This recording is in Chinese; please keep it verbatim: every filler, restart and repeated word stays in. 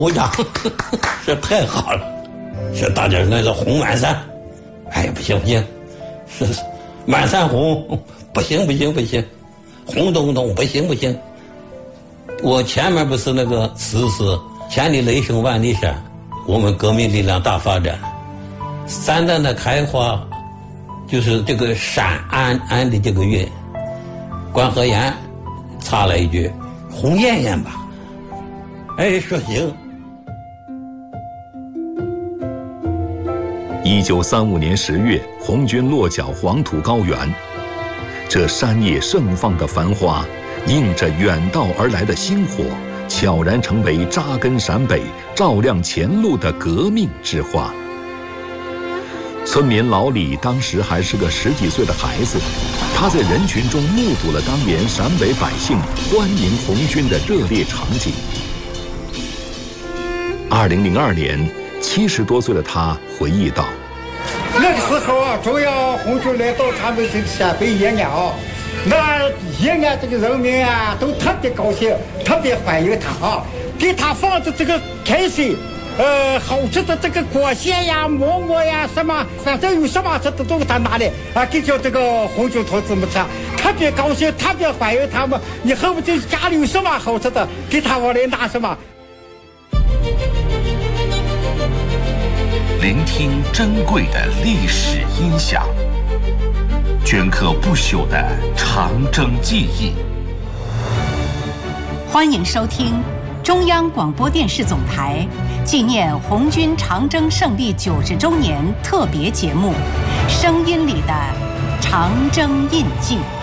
鼓掌，这太好了。说大家那个红满山，哎呀不行不行，是满山红，不行不行不行，红彤彤不行不行。我前面不是那个诗是千里雷声万里山，我们革命力量大发展。三旦的开花，就是这个山安安的这个月，关河岩插了一句红艳艳吧，哎说行。 一九三五年十月，红军落脚黄土高原，这山野盛放的繁花，映着远道而来的星火，悄然成为扎根陕北、照亮前路的革命之花。村民老李当时还是个十几岁的孩子，他在人群中目睹了当年陕北百姓欢迎红军的热烈场景。二零零二年，七十多岁的他回忆道：“ 那个时候啊，主要红军来到他们这个陕北延安啊，那延安这个人民啊都特别高兴，特别欢迎他啊，给他放的这个开水。”呃，好吃的这个果馅呀、馍馍呀，什么，反正有什么吃的都给他拿来啊，给叫这个红军同志们吃，特别高兴，特别欢迎他们。你恨不得家里有什么好吃的，给他往来拿什么。 聆听珍贵的历史音响，镌刻不朽的长征记忆。 欢迎收听中央广播电视总台纪念红军长征胜利九十周年特别节目《声音里的长征印记》。